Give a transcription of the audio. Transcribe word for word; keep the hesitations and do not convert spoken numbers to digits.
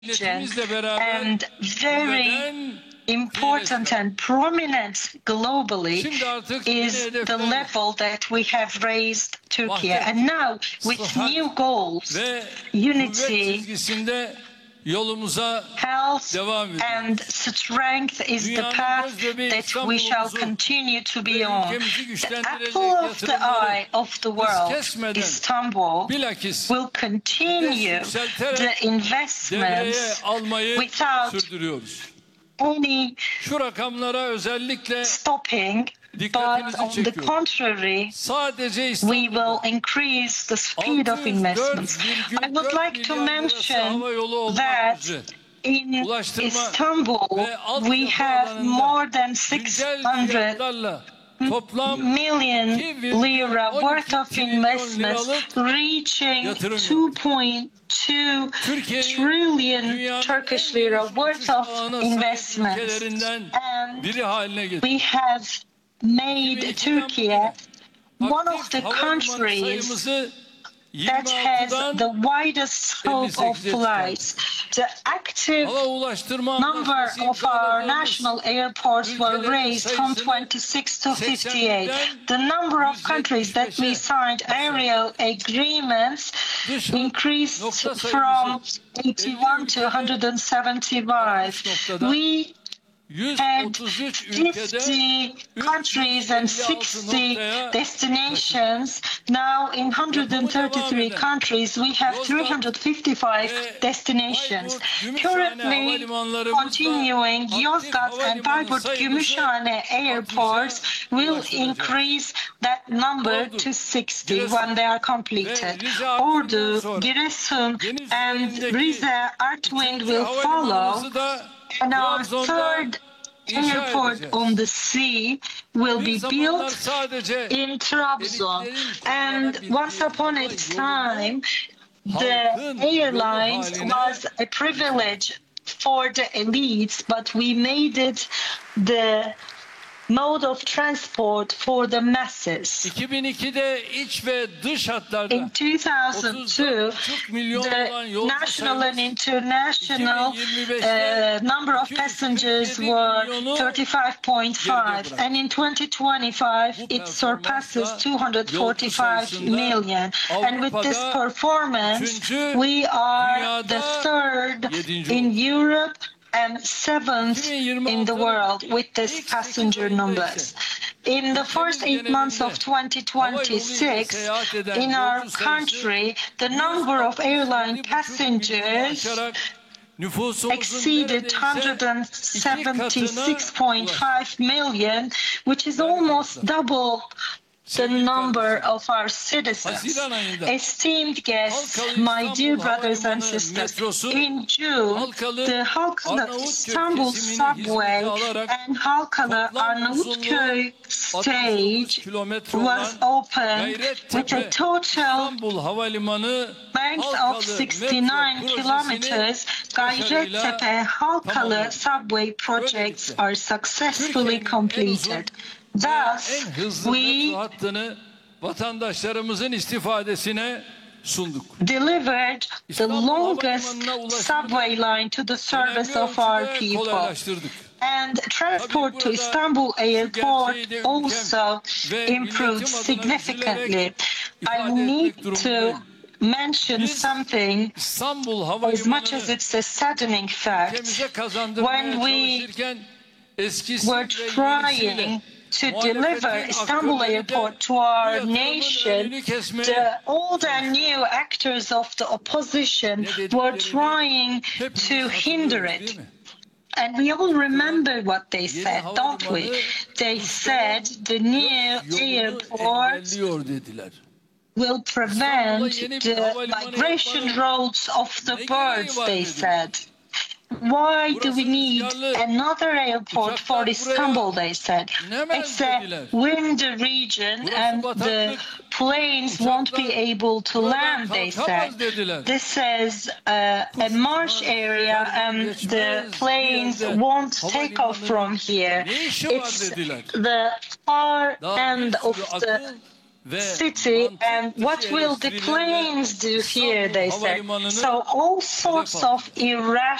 and very important and prominent globally is the level that we have raised Turkey. And now with new goals, unity, health and strength is the path that we shall continue to be on. The apple of the eye of the world, Istanbul, will continue the investments without any stopping. But on the contrary, we will increase the speed of investments. I would like to mention that in Istanbul, we have more than six hundred million lira worth of investments, reaching two point two trillion Turkish lira worth of investments. And we have made Turkey one of the countries that has the widest scope of flights. The active number of our national airports were raised from twenty-six to fifty-eight. The number of countries that we signed aerial agreements increased from eighty-one to one hundred seventy-five. We had fifty countries and sixty destinations. Now in one hundred thirty-three countries we have three hundred fifty-five destinations. Currently continuing, Yozgat and Bayburt Gümüşhane airports will increase that number to sixty when they are completed. Ordu, Giresun and Rize Artvin will follow. And our third airport on the sea will be built in Trabzon. And once upon a time, the airlines was a privilege for the elites, but we made it the mode of transport for the masses. In two thousand two, the national and international uh, number of passengers were thirty-five point five, and in twenty twenty-five it surpasses two hundred forty-five million. And with this performance, we are the third in Europe and seventh in the world with these passenger numbers. In the first eight months of twenty twenty-six, in our country, the number of airline passengers exceeded one hundred seventy-six point five million, which is almost double the number of our citizens. Esteemed guests, my dear brothers and sisters, in June, the Halkalı Istanbul subway and Halkalı Arnavutköy stage was opened with a total length of sixty-nine kilometers. Gayrettepe Halkalı subway projects are successfully completed. Thus, we vatandaşlarımızın istifadesine sunduk. Delivered the longest subway line to the service of our people. And transport to Istanbul airport also improved significantly. I need to mention something, as much as it's a saddening fact. When we were trying to deliver Istanbul airport to our nation, the old and new actors of the opposition were trying to hinder it. And we all remember what they said, don't we? They said the new airport will prevent the migration routes of the birds, they said. Why do we need another airport for Istanbul, they said. It's a windy region and the planes won't be able to land, they said. This is uh, a marsh area and the planes won't take off from here. It's the far end of the city, and what will the planes do here, they said. So all sorts of irrational